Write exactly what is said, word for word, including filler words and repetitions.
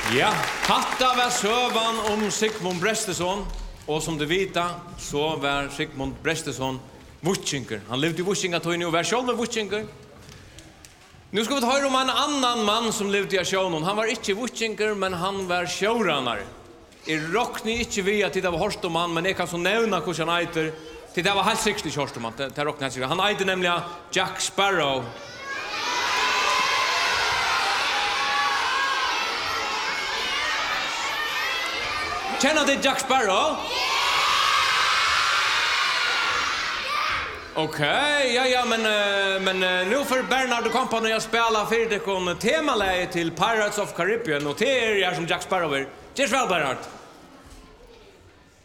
Ja, hatta var sövan om Sigmund Brestesson. Och som du vet så var Sigmund Brestesson Vuchinker. Han levde i Vuchingatøyne och var själv Vuchinker. Nu ska vi höra om en annan man som levde i Asjonon. Han var inte Vuchinker, men han var showrunner. Jag rockade inte vid att det var hörst om han, men jag kan så nämna hur han heter. Det var helt sikkert hörst om han. Det rockade helt sikkert. Han heter nämligen Jack Sparrow. Känner du Jack Sparrow? Okej, okay, ja ja men uh, men uh, nu för Bernard Company jag spelar för det kon temaläge till Pirates of Caribbean och det är jag som Jack Sparrow. Det är väl Bernard.